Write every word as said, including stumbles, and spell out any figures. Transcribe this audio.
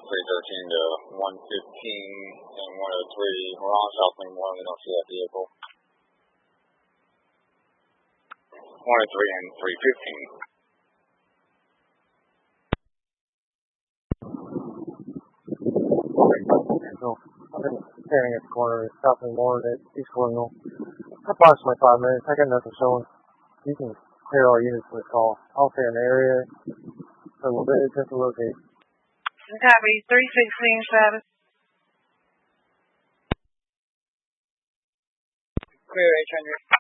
three thirteen to one fifteen and one oh three. We're on South Lane one. We don't see that vehicle. one oh three and three fifteen. So, I've been standing at the corner of South Lane one at East Colonial. Approximately five minutes. I got nothing showing. You can clear all units for the call. I'll stay in the area for a little bit just to locate. Copy, three sixteen status. Clear eight hundred.